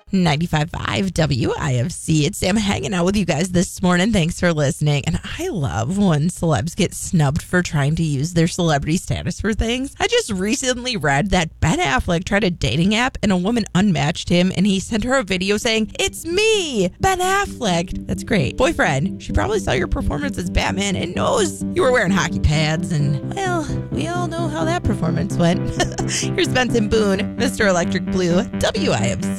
95.5 WIFC. It's Sam hanging out with you guys this morning. Thanks for listening. And I love when celebs get snubbed for trying to use their celebrity status for things. I just recently read that Ben Affleck tried a dating app and a woman unmatched him and he sent her a video saying, "It's me, Ben Affleck." That's great. Boyfriend, she probably saw your performance as Batman and knows you were wearing hockey pads. And, well, we all know how that performance went. Here's Benson Boone, Mr. Electric Blue, WIFC.